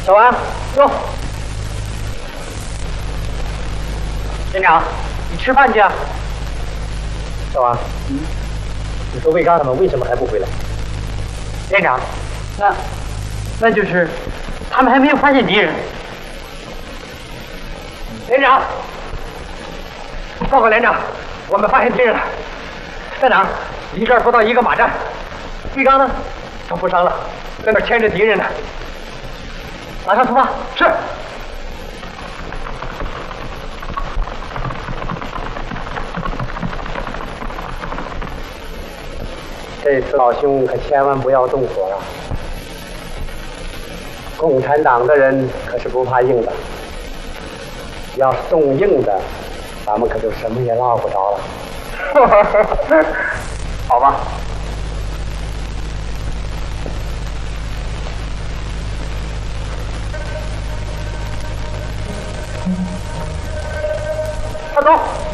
小王，走。连长，你吃饭去啊。小王，你说魏刚他们为什么还不回来？连长，那就是他们还没有发现敌人。连长，报告连长，我们发现敌人了。站长，离这儿不到1个马站。魏刚呢？他负伤了，在那儿牵着敌人呢。马上出发。是。这次老兄可千万不要动火啊！共产党的人可是不怕硬的，要是动硬的，咱们可就什么也捞不着了。好吧。快走！